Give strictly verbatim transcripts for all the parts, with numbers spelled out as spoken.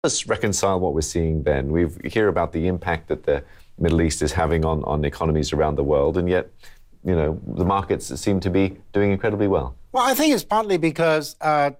Let's reconcile what we're seeing then. We hear about the impact that the Middle East is having on, on economies around the world, and yet, you know, the markets seem to be doing incredibly well. Well, I think it's partly because uh,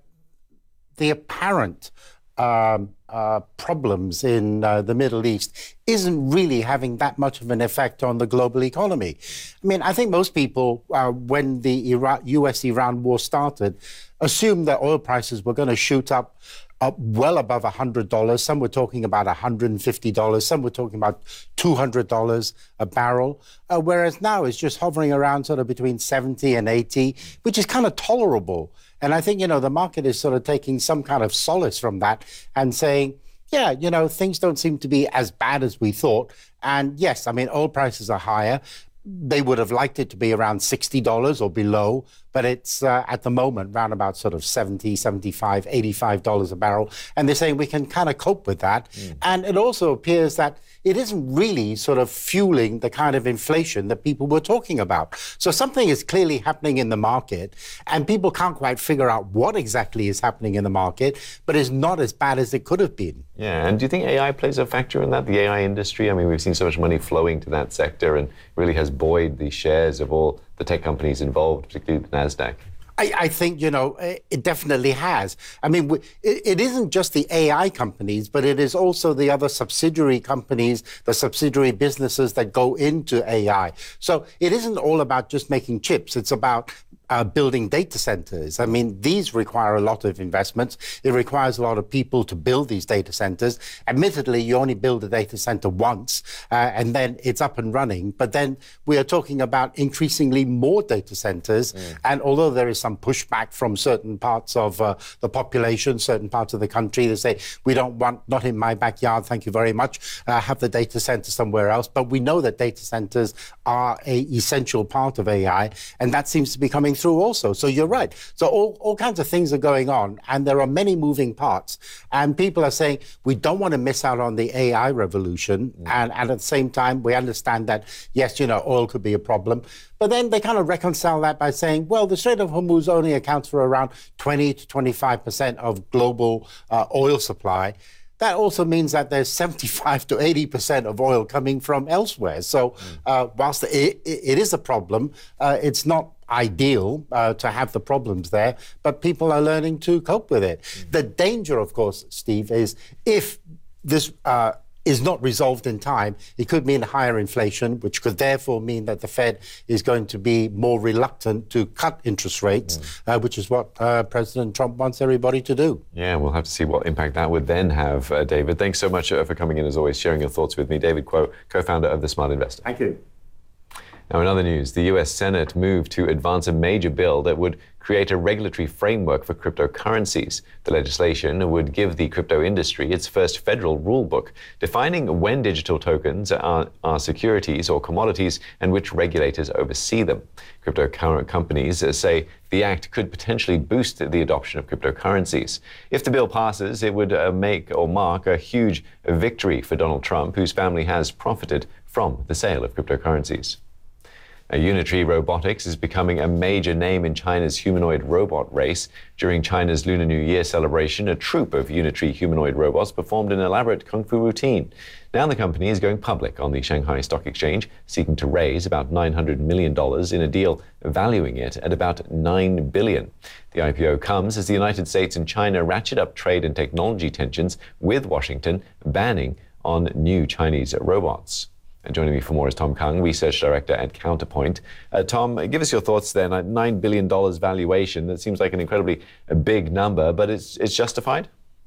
the apparent um, uh, problems in uh, the Middle East isn't really having that much of an effect on the global economy. I mean, I think most people, uh, when the U S Iran war started, assumed that oil prices were going to shoot up up well above one hundred dollars. Some were talking about one hundred fifty dollars. Some were talking about two hundred dollars a barrel, uh, whereas now it's just hovering around sort of between seventy and eighty, which is kind of tolerable. And I think, you know, the market is sort of taking some kind of solace from that and saying, yeah, you know, things don't seem to be as bad as we thought. And yes, I mean, oil prices are higher. They would have liked it to be around sixty dollars or below, but it's uh, at the moment around about sort of seventy, seventy-five, eighty-five dollars a barrel. And they're saying we can kind of cope with that. Mm. And it also appears that it isn't really sort of fueling the kind of inflation that people were talking about. So something is clearly happening in the market, and people can't quite figure out what exactly is happening in the market, but it's not as bad as it could have been. Yeah, and do you think A I plays a factor in that, the A I industry? I mean, we've seen so much money flowing to that sector and really has buoyed the shares of all the tech companies involved, particularly the NASDAQ. I, I think, you know, it definitely has. I mean, it, it isn't just the A I companies, but it is also the other subsidiary companies, the subsidiary businesses that go into A I. So it isn't all about just making chips. It's about Uh, building data centers. I mean, these require a lot of investments. It requires a lot of people to build these data centers. Admittedly, you only build a data center once, uh, and then it's up and running. But then we are talking about increasingly more data centers. Mm. And although there is some pushback from certain parts of uh, the population, certain parts of the country, they say, we don't want, not in my backyard, thank you very much, uh, have the data center somewhere else. But we know that data centers are an essential part of A I, and that seems to be coming through also. So you're right. So all, all kinds of things are going on, and there are many moving parts. And people are saying, we don't want to miss out on the A I revolution. Mm. And, and at the same time, we understand that, yes, you know, oil could be a problem. But then they kind of reconcile that by saying, well, the Strait of Hormuz only accounts for around twenty to twenty-five percent of global uh, oil supply. That also means that there's seventy-five to eighty percent of oil coming from elsewhere. So uh, whilst it, it is a problem, uh, it's not ideal uh, to have the problems there, but people are learning to cope with it. Mm-hmm. The danger, of course, Steve, is if this uh, is not resolved in time, it could mean higher inflation, which could therefore mean that the Fed is going to be more reluctant to cut interest rates, mm. uh, which is what uh, President Trump wants everybody to do. Yeah, we'll have to see what impact that would then have, uh, David. Thanks so much uh, for coming in, as always, sharing your thoughts with me. David Kuo, co-founder of The Smart Investor. Thank you. Now, in other news, the U S Senate moved to advance a major bill that would create a regulatory framework for cryptocurrencies. The legislation would give the crypto industry its first federal rule book, defining when digital tokens are, are securities or commodities and which regulators oversee them. Cryptocurrency companies say the act could potentially boost the adoption of cryptocurrencies. If the bill passes, it would uh, make or mark a huge victory for Donald Trump, whose family has profited from the sale of cryptocurrencies. Now, Unitree Robotics is becoming a major name in China's humanoid robot race. During China's Lunar New Year celebration, a troupe of Unitree humanoid robots performed an elaborate kung fu routine. Now the company is going public on the Shanghai Stock Exchange, seeking to raise about nine hundred million dollars in a deal valuing it at about nine billion dollars. The I P O comes as the United States and China ratchet up trade and technology tensions with Washington banning on new Chinese robots. And joining me for more is Tom Kung, Research Director at Counterpoint. Uh, Tom, give us your thoughts then. A nine billion dollars valuation, that seems like an incredibly uh, big number, but it's, it's justified?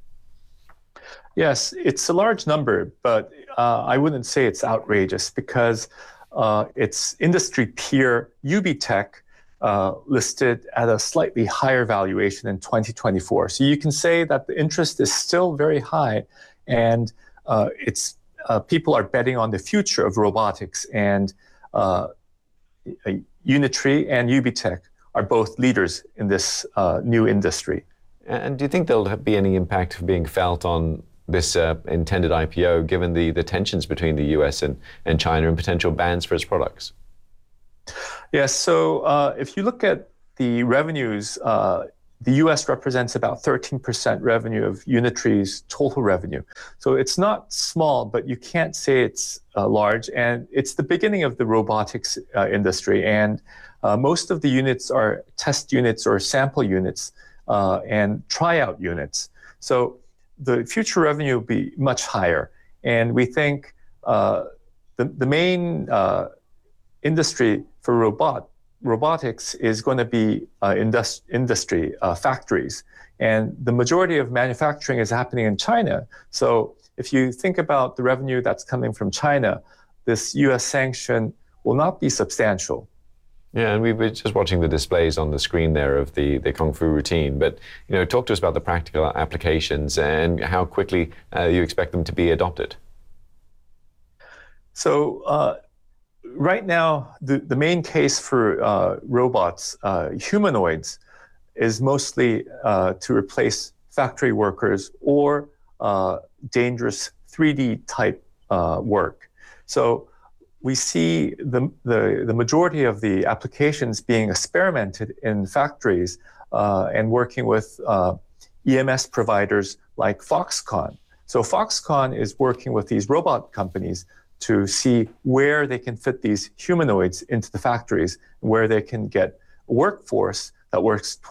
Yes, it's a large number, but uh, I wouldn't say it's outrageous because uh, it's industry peer UBTech uh, listed at a slightly higher valuation in twenty twenty-four. So you can say that the interest is still very high, and uh, it's Uh, people are betting on the future of robotics, and uh, Unitree and UBTech are both leaders in this uh, new industry. And do you think there'll be any impact being felt on this uh, intended I P O, given the, the tensions between the U S and, and China and potential bans for its products? Yes, so uh, if you look at the revenues uh, the U S represents about thirteen percent revenue of Unitree's total revenue. So it's not small, but you can't say it's uh, large. And it's the beginning of the robotics uh, industry. And uh, most of the units are test units or sample units uh, and tryout units. So the future revenue will be much higher. And we think uh, the, the main uh, industry for robot robotics is going to be uh, indus- industry, uh, factories. And the majority of manufacturing is happening in China. So if you think about the revenue that's coming from China, this U S sanction will not be substantial. Yeah, and we were just watching the displays on the screen there of the, the Kung Fu routine. But, you know, talk to us about the practical applications and how quickly uh, you expect them to be adopted. So, uh, right now, the, the main case for uh, robots, uh, humanoids, is mostly uh, to replace factory workers or uh, dangerous three D type uh, work. So we see the, the, the majority of the applications being experimented in factories uh, and working with uh, E M S providers like Foxconn. So Foxconn is working with these robot companies to see where they can fit these humanoids into the factories, where they can get a workforce that works